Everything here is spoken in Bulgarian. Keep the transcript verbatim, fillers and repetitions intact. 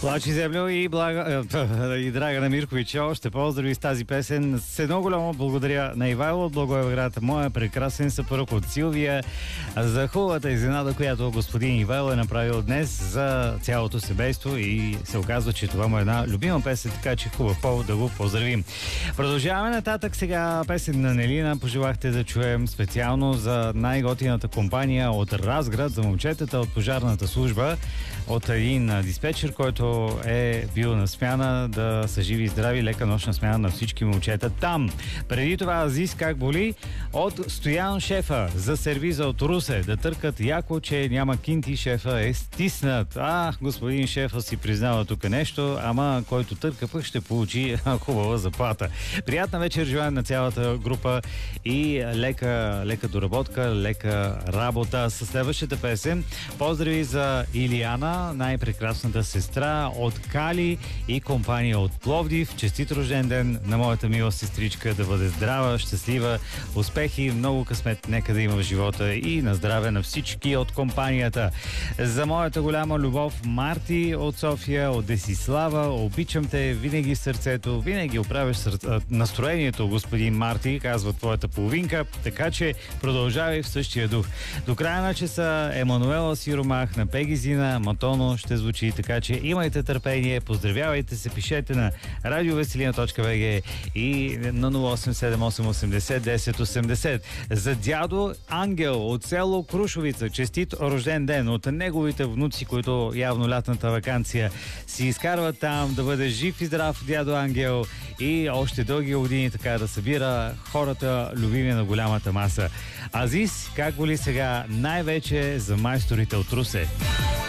Плачи землю и, блага, и Драгана Мирковича още поздрави с тази песен. С едно голямо благодаря на Ивайло от Благоевград, моя прекрасен съпруг от Силвия, за хубавата изненада, която господин Ивайло е направил днес за цялото семейство и се оказва, че това му е една любима песен, така че хубав повод да го поздравим. Продължаваме нататък. Сега песен на Нелина пожелахте да чуем специално за най-готината компания от Разград, за момчетата от пожарната служба, от един диспетчер, който е бил на смяна, да са живи и здрави, лека нощна смяна на всички момчета там. Преди това Азис как боли от Стоян шефа за сервиза от Русе. Да търкат яко, че няма кинти, шефа е стиснат. А, господин шефа си признава тук нещо, ама който търка пък ще получи хубава заплата. Приятна вечер желаем на цялата група и лека, лека доработка, лека работа. С следващата песен поздрави за Илияна, най-прекрасната сестра от Кали и компания от Пловдив. Честит рожден ден на моята мила сестричка, да бъде здрава, щастлива, успехи, много късмет нека да има в живота и на здраве на всички от компанията. За моята голяма любов Марти от София, от Десислава, обичам те винаги в сърцето, винаги оправяш сърце, настроението, господин Марти, казва твоята половинка, така че продължавай в същия дух. До края на часа Емануела Сиромах на Пегизина, Матоно ще звучи, така че имайте търпение, поздравявайте се, пишете на радиовеселина точка би джи и на нула осем седем осем осемдесет десет осемдесет. За дядо Ангел от село Крушовица, честит рожден ден от неговите внуци, които явно лятната ваканция си изкарват там, да бъде жив и здрав дядо Ангел и още дълги години така да събира хората любими на голямата маса. Азис, как боли сега най-вече за майсторите от Русе.